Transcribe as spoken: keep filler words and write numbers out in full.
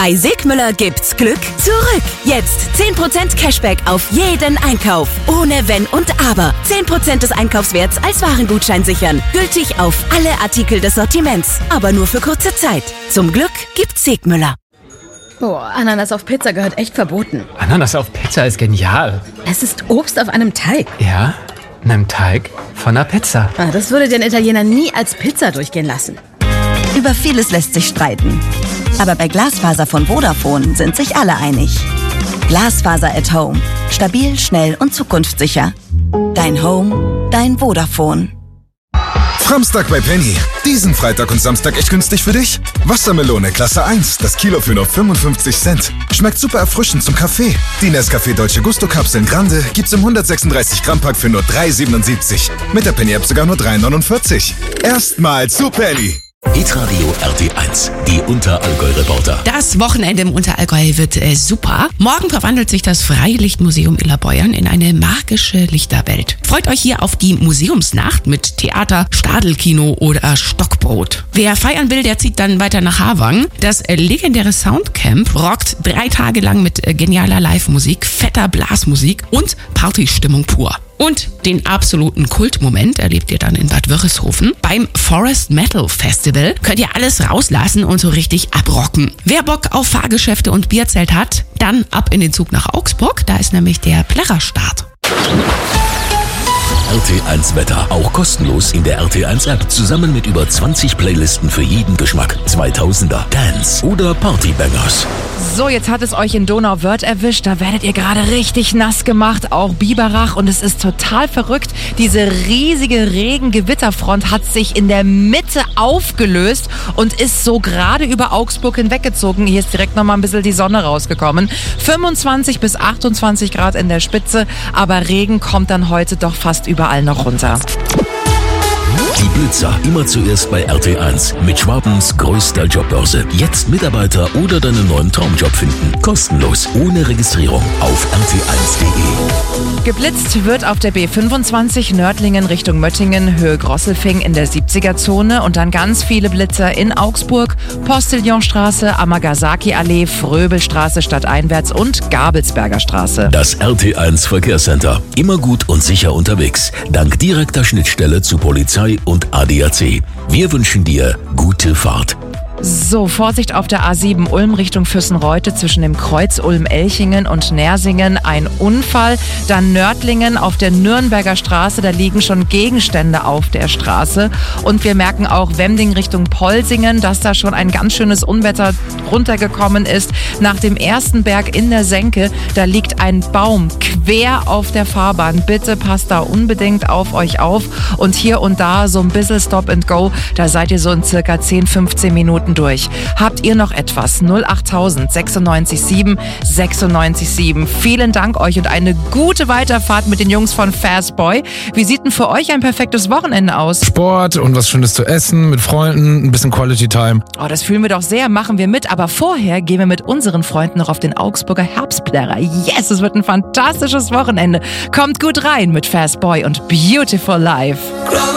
Bei Segmüller gibt's Glück zurück. Jetzt zehn Prozent Cashback auf jeden Einkauf. Ohne Wenn und Aber. zehn Prozent des Einkaufswerts als Warengutschein sichern. Gültig auf alle Artikel des Sortiments. Aber nur für kurze Zeit. Zum Glück gibt's Segmüller. Oh, Ananas auf Pizza gehört echt verboten. Ananas auf Pizza ist genial. Es ist Obst auf einem Teig. Ja, einem Teig von einer Pizza. Ah, das würde den Italiener nie als Pizza durchgehen lassen. Über vieles lässt sich streiten. Aber bei Glasfaser von Vodafone sind sich alle einig. Glasfaser at Home. Stabil, schnell und zukunftssicher. Dein Home, dein Vodafone. Samstag bei Penny. Diesen Freitag und Samstag echt günstig für dich? Wassermelone Klasse eins, das Kilo für nur fünfundfünfzig Cent. Schmeckt super erfrischend zum Kaffee. Die Nescafé Dolce Gusto Kapseln Grande gibt's im hundertsechsunddreißig Gramm Pack für nur drei siebenundsiebzig. Mit der Penny App sogar nur drei neunundvierzig. Erstmal zu Penny. Hitradio R T eins, die Unterallgäu-Reporter. Das Wochenende im Unterallgäu wird äh, super. Morgen verwandelt sich das Freilichtmuseum Illerbeuern in eine magische Lichterwelt. Freut euch hier auf die Museumsnacht mit Theater, Stadelkino oder Stockbrot. Wer feiern will, der zieht dann weiter nach Havang. Das äh, legendäre Soundcamp rockt drei Tage lang mit äh, genialer Live-Musik, fetter Blasmusik und Partystimmung pur. Und den absoluten Kultmoment erlebt ihr dann in Bad Wörishofen. Beim Forest Metal Festival könnt ihr alles rauslassen und so richtig abrocken. Wer Bock auf Fahrgeschäfte und Bierzelt hat, dann ab in den Zug nach Augsburg. Da ist nämlich der Plärrer-Start. R T eins Wetter, auch kostenlos in der R T eins App. Zusammen mit über zwanzig Playlisten für jeden Geschmack. zweitausender, Dance oder Partybangers. So, jetzt hat es euch in Donauwörth erwischt. Da werdet ihr gerade richtig nass gemacht, auch Biberach. Und es ist total verrückt. Diese riesige Regen-Gewitterfront hat sich in der Mitte aufgelöst und ist so gerade über Augsburg hinweggezogen. Hier ist direkt nochmal ein bisschen die Sonne rausgekommen. fünfundzwanzig bis achtundzwanzig Grad in der Spitze. Aber Regen kommt dann heute doch fast überall noch runter. Die Blitzer, immer zuerst bei R T eins. Mit Schwabens größter Jobbörse. Jetzt Mitarbeiter oder deinen neuen Traumjob finden. Kostenlos, ohne Registrierung auf R T eins punkt de. Geblitzt wird auf der B fünfundzwanzig Nördlingen Richtung Möttingen, Höhe Grosselfing in der siebziger-Zone und dann ganz viele Blitzer in Augsburg, Postillonstraße, Amagasaki-Allee, Fröbelstraße stadteinwärts und Gabelsberger Straße. Das R T eins Verkehrscenter. Immer gut und sicher unterwegs. Dank direkter Schnittstelle zu Polizei und A D A C. Wir wünschen dir gute Fahrt. So, Vorsicht auf der A sieben Ulm Richtung Füssenreute zwischen dem Kreuz Ulm-Elchingen und Nersingen. Ein Unfall. Dann Nördlingen auf der Nürnberger Straße. Da liegen schon Gegenstände auf der Straße. Und wir merken auch Wemding Richtung Polsingen, dass da schon ein ganz schönes Unwetter runtergekommen ist. Nach dem ersten Berg in der Senke, da liegt ein Baum quer auf der Fahrbahn. Bitte passt da unbedingt auf euch auf. Und hier und da so ein bisschen Stop and Go. Da seid ihr so in circa zehn, fünfzehn Minuten durch. Habt ihr noch etwas? null achttausend sechsundneunzig sieben sechsundneunzig sieben. Vielen Dank euch und eine gute Weiterfahrt mit den Jungs von Fast Boy. Wie sieht denn für euch ein perfektes Wochenende aus? Sport und was Schönes zu essen, mit Freunden, ein bisschen Quality Time. Oh, das fühlen wir doch sehr, machen wir mit. Aber vorher gehen wir mit unseren Freunden noch auf den Augsburger Herbstplärrer. Yes, es wird ein fantastisches Wochenende. Kommt gut rein mit Fast Boy und Beautiful Life.